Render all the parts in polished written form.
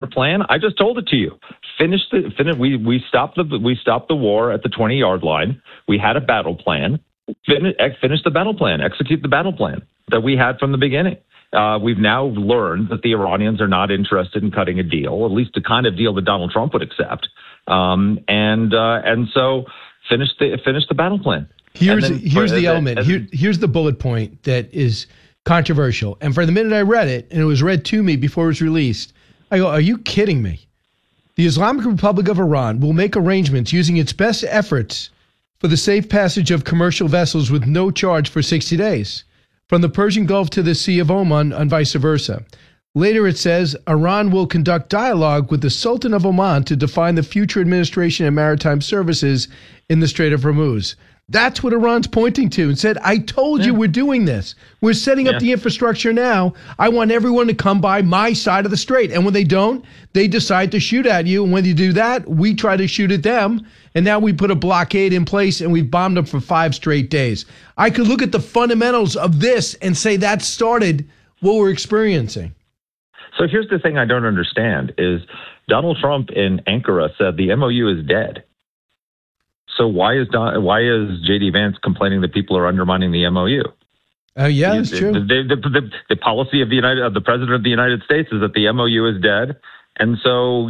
plan? I just told it to you. We stopped the war at the 20-yard line. We had a battle plan. Finish the battle plan. Execute the battle plan that we had from the beginning. We've now learned that the Iranians are not interested in cutting a deal, at least the kind of deal that Donald Trump would accept. And so finish the battle plan. Here's the element. Here's the bullet point that is controversial. And for the minute I read it, and it was read to me before it was released, I go, are you kidding me? The Islamic Republic of Iran will make arrangements using its best efforts for the safe passage of commercial vessels with no charge for 60 days, from the Persian Gulf to the Sea of Oman and vice versa. Later it says, Iran will conduct dialogue with the Sultan of Oman to define the future administration and maritime services in the Strait of Hormuz. That's what Iran's pointing to and said, I told you we're doing this. We're setting up the infrastructure now. I want everyone to come by my side of the strait. And when they don't, they decide to shoot at you. And when you do that, we try to shoot at them. And now we put a blockade in place and we've bombed them for 5 straight days. I could look at the fundamentals of this and say that started what we're experiencing. So here's the thing I don't understand is Donald Trump in Ankara said the MOU is dead. So why is J.D. Vance complaining that people are undermining the MOU? Yeah, that's true. The policy of the President of the United States is that the MOU is dead, and so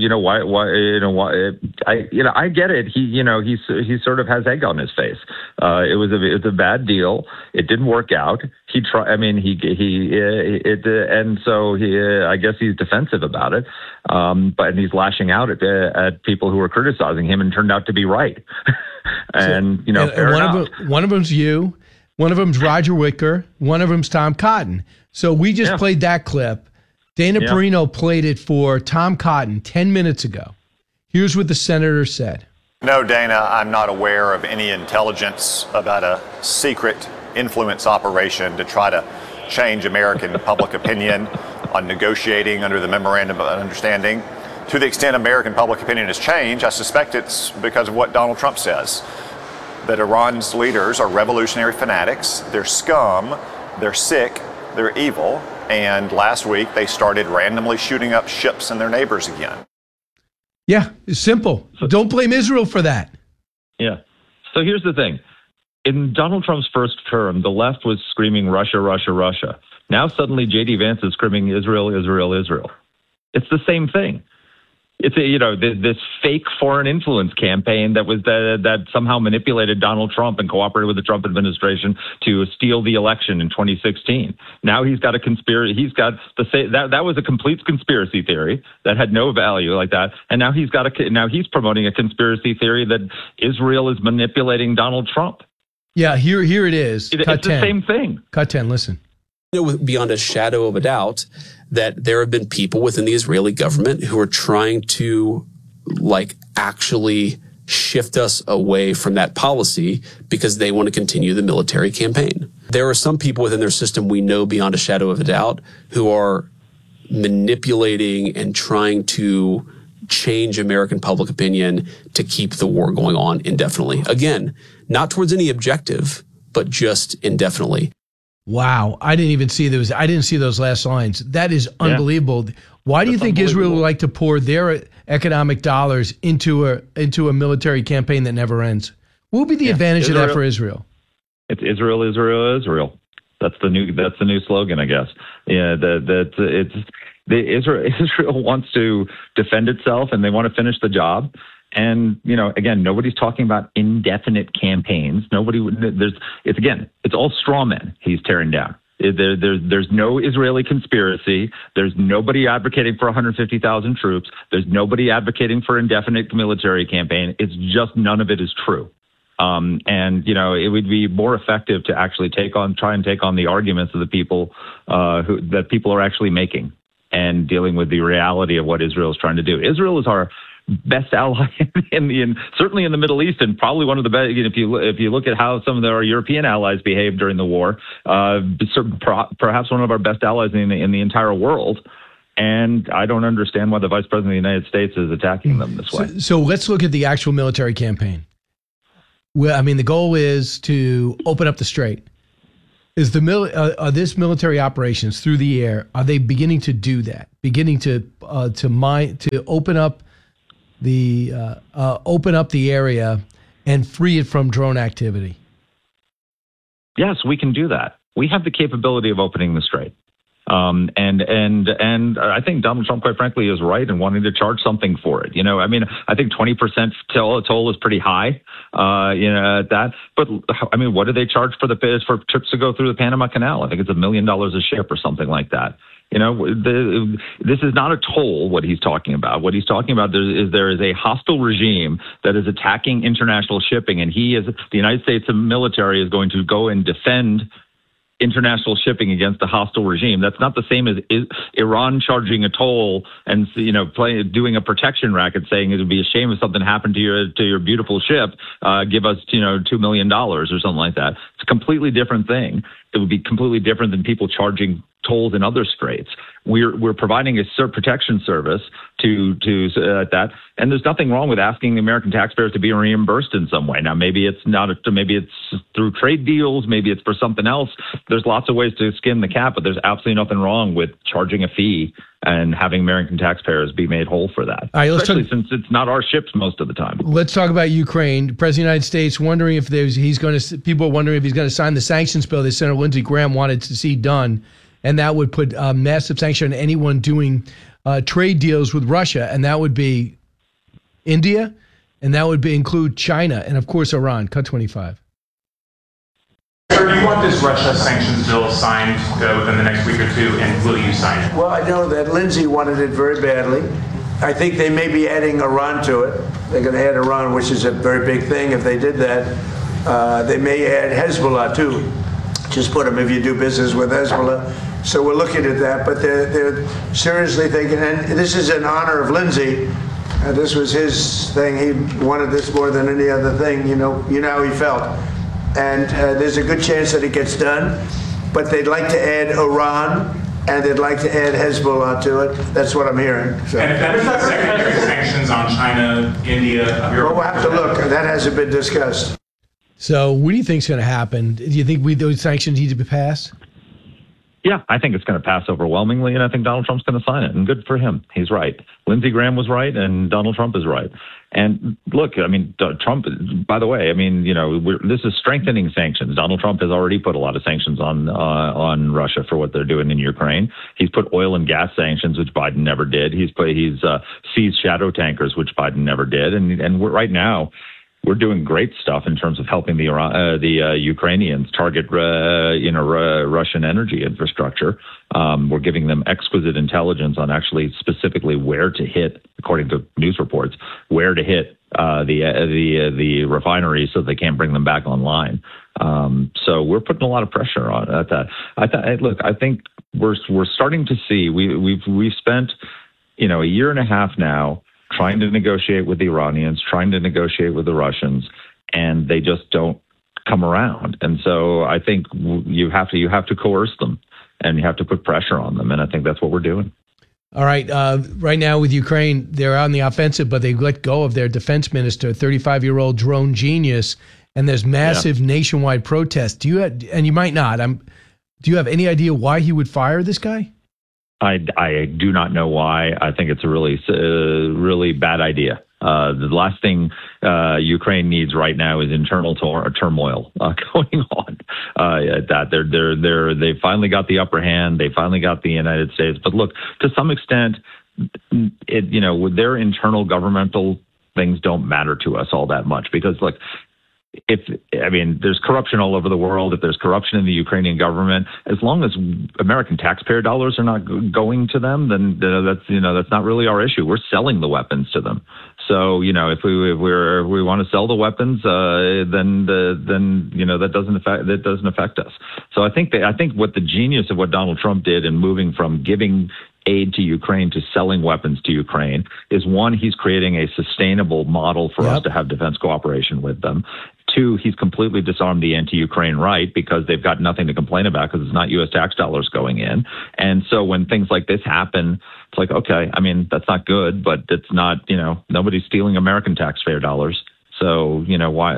I get it. He sort of has egg on his face. It was a bad deal. It didn't work out. I guess he's defensive about it. But he's lashing out at people who are criticizing him and turned out to be right. And fair enough. One of them's you, one of them's Roger Wicker, one of them's Tom Cotton. So we just played that clip. Dana Perino played it for Tom Cotton 10 minutes ago. Here's what the senator said. No, Dana, I'm not aware of any intelligence about a secret influence operation to try to change American public opinion on negotiating under the Memorandum of Understanding. To the extent American public opinion has changed, I suspect it's because of what Donald Trump says, that Iran's leaders are revolutionary fanatics, they're scum, they're sick, they're evil, and last week they started randomly shooting up ships and their neighbors again. Yeah, it's simple. Don't blame Israel for that. Yeah. So here's the thing. In Donald Trump's first term, the left was screaming Russia, Russia, Russia. Now suddenly J.D. Vance is screaming Israel, Israel, Israel. It's the same thing. It's this fake foreign influence campaign that somehow manipulated Donald Trump and cooperated with the Trump administration to steal the election in 2016. Now he's got a conspiracy. He's got that was a complete conspiracy theory that had no value like that. And now he's promoting a conspiracy theory that Israel is manipulating Donald Trump. Yeah, here it is. It's the same thing. Cut 10. Listen. Beyond a shadow of a doubt that there have been people within the Israeli government who are trying to actually shift us away from that policy because they want to continue the military campaign. There are some people within their system we know beyond a shadow of a doubt who are manipulating and trying to change American public opinion to keep the war going on indefinitely. Again, not towards any objective, but just indefinitely. Wow, I didn't even see those. I didn't see those last lines. That is unbelievable. Why do you think Israel would like to pour their economic dollars into a military campaign that never ends? What would be the advantage of that for Israel? It's Israel, Israel, Israel. That's the new slogan, I guess. Yeah, Israel wants to defend itself and they want to finish the job. And, again, nobody's talking about indefinite campaigns. It's all straw men he's tearing down. There's no Israeli conspiracy. There's nobody advocating for 150,000 troops. There's nobody advocating for indefinite military campaign. It's just none of it is true. It would be more effective to actually try and take on the arguments of the people that people are actually making and dealing with the reality of what Israel is trying to do. Israel is our best ally certainly in the Middle East, and probably one of the best. If you look at how some of our European allies behaved during the war, perhaps one of our best allies in the entire world. And I don't understand why the Vice President of the United States is attacking them this way. So let's look at the actual military campaign. Well, the goal is to open up the strait. Is are this military operations through the air? Are they beginning to do that? Beginning to open up the area and free it from drone activity? Yes, we can do that. We have the capability of opening the strait. And I think Donald Trump, quite frankly, is right in wanting to charge something for it. I mean, I think 20% toll is pretty high, at that. But I mean, what do they charge for trips to go through the Panama Canal? I think it's $1 million a ship or something like that. This is not a toll, what he's talking about. What he's talking about there is a hostile regime that is attacking international shipping, and the United States military is going to go and defend international shipping against a hostile regime. That's not the same as Iran charging a toll and doing a protection racket, saying it would be a shame if something happened to your beautiful ship. Give us $2 million or something like that. It's a completely different thing. It would be completely different than people charging tolls in other straits. We're providing a protection service to that, and there's nothing wrong with asking the American taxpayers to be reimbursed in some way. Now, maybe it's through trade deals, maybe it's for something else. There's lots of ways to skin the cat, but there's absolutely nothing wrong with charging a fee and having American taxpayers be made whole for that. All right, especially since it's not our ships most of the time. Let's talk about Ukraine. The President of the United States wondering if people are wondering if he's going to sign the sanctions bill that Senator Lindsey Graham wanted to see done. And that would put massive sanction on anyone doing trade deals with Russia. And that would be India, and that would include China, and of course, Iran. Cut 25. Sir, do you want this Russia sanctions bill signed within the next week or two, and will you sign it? Well, I know that Lindsey wanted it very badly. I think they may be adding Iran to it. They're going to add Iran, which is a very big thing. If they did that, they may add Hezbollah, too. Just put them if you do business with Hezbollah. So we're looking at that, but they're seriously thinking, and this is in honor of Lindsey. This was his thing. He wanted this more than any other thing. You know how he felt. And there's a good chance that it gets done, but they'd like to add Iran, and they'd like to add Hezbollah to it. That's what I'm hearing. So. And if that is secondary sanctions on China, India, well, we'll have to look. That hasn't been discussed. So what do you think is going to happen? Do you think those sanctions need to be passed? Yeah, I think it's going to pass overwhelmingly, and I think Donald Trump's going to sign it, and good for him. He's right. Lindsey Graham was right, and Donald Trump is right. And look, I mean, Trump, by the way, I mean, this is strengthening sanctions. Donald Trump has already put a lot of sanctions on Russia for what they're doing in Ukraine. He's put oil and gas sanctions, which Biden never did. He's seized shadow tankers, which Biden never did. And right now, we're doing great stuff in terms of helping the Ukrainians target Russian energy infrastructure. We're giving them exquisite intelligence on actually specifically where to hit, according to news reports, where to hit the refineries so they can't bring them back online. So we're putting a lot of pressure on at that. Look, I think we're starting to see we've spent a year and a half now trying to negotiate with the Iranians, trying to negotiate with the Russians, and they just don't come around. And so I think you have to coerce them, and you have to put pressure on them, and I think that's what we're doing. All right. Right now with Ukraine, they're on the offensive, but they let go of their defense minister, 35-year-old drone genius, and there's massive nationwide protest. Do you have any idea why he would fire this guy? I do not know why. I think it's a really bad idea. The last thing Ukraine needs right now is internal turmoil going on. They finally got the upper hand. They finally got the United States. But look, to some extent, with their internal governmental things don't matter to us all that much because, look. There's corruption all over the world. If there's corruption in the Ukrainian government, as long as American taxpayer dollars are not going to them, then that's not really our issue. We're selling the weapons to them. So if we want to sell the weapons, then that doesn't affect us. So I think what the genius of what Donald Trump did in moving from giving aid to Ukraine to selling weapons to Ukraine is, one, he's creating a sustainable model for us to have defense cooperation with them. Two, he's completely disarmed the anti-Ukraine right because they've got nothing to complain about because it's not U.S. tax dollars going in. And so when things like this happen, it's like, okay, that's not good, but it's not, nobody's stealing American taxpayer dollars. So, why,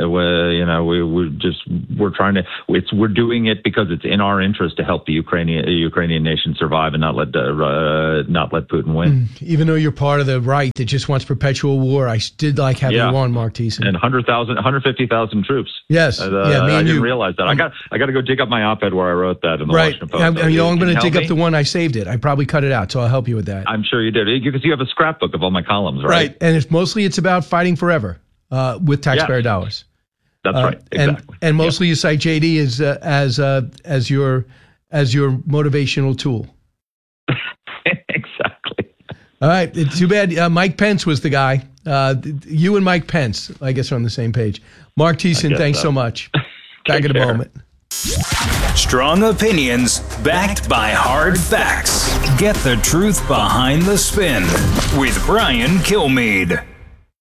we're trying to, we're doing it because it's in our interest to help the Ukrainian nation survive and not let Putin win. Even though you're part of the right that just wants perpetual war, I did like having you on, Mark Thiessen. And 150,000 troops. Yes. I didn't realize that. I got to go dig up my op-ed where I wrote that in the Washington Post. I'm going to dig up the one I saved it. I probably cut it out, so I'll help you with that. I'm sure you did, because you have a scrapbook of all my columns, right? Right, and it's about fighting forever. With taxpayer dollars. That's right. Exactly. And mostly you cite JD as your motivational tool. Exactly. All right. It's too bad. Mike Pence was the guy. You and Mike Pence, I guess, are on the same page. Mark Thiessen, thanks so much. Back in a moment. Strong opinions backed by hard facts. Get the truth behind the spin with Brian Kilmeade.